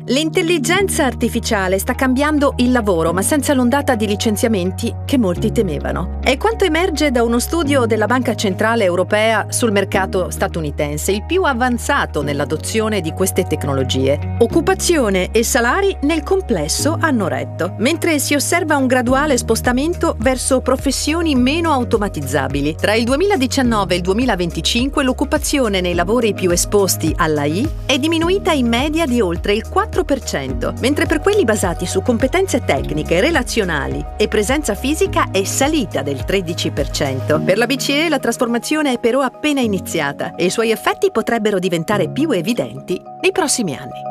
L'intelligenza artificiale sta cambiando il lavoro, ma senza l'ondata di licenziamenti che molti temevano. È quanto emerge da uno studio della Banca Centrale Europea sul mercato statunitense, il più avanzato nell'adozione di queste tecnologie. Occupazione e salari nel complesso hanno retto, mentre si osserva un graduale spostamento verso professioni meno automatizzabili. Tra il 2019 e il 2025 l'occupazione nei lavori più esposti all'AI è diminuita in media di oltre il 4%, mentre per quelli basati su competenze tecniche, relazionali e presenza fisica è salita del 13%. Per la BCE la trasformazione è però appena iniziata e i suoi effetti potrebbero diventare più evidenti nei prossimi anni.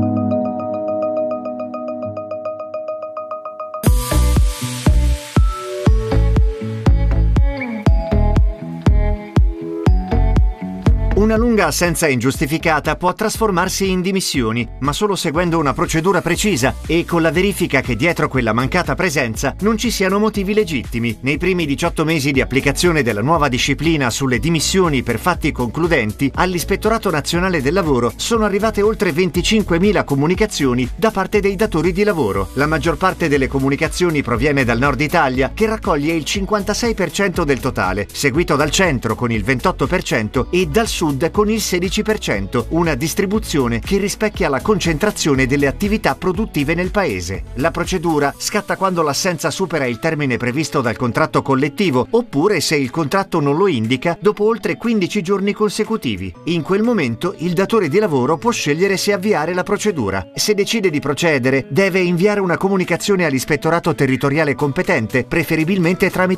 Una lunga assenza ingiustificata può trasformarsi in dimissioni, ma solo seguendo una procedura precisa e con la verifica che dietro quella mancata presenza non ci siano motivi legittimi. Nei primi 18 mesi di applicazione della nuova disciplina sulle dimissioni per fatti concludenti, all'Ispettorato Nazionale del Lavoro sono arrivate oltre 25.000 comunicazioni da parte dei datori di lavoro. La maggior parte delle comunicazioni proviene dal nord Italia, che raccoglie il 56% del totale, seguito dal centro con il 28% e dal sud con il 16%, una distribuzione che rispecchia la concentrazione delle attività produttive nel paese. La procedura scatta quando l'assenza supera il termine previsto dal contratto collettivo, oppure se il contratto non lo indica dopo oltre 15 giorni consecutivi. In quel momento il datore di lavoro può scegliere se avviare la procedura. Se decide di procedere, deve inviare una comunicazione all'ispettorato territoriale competente, preferibilmente tramite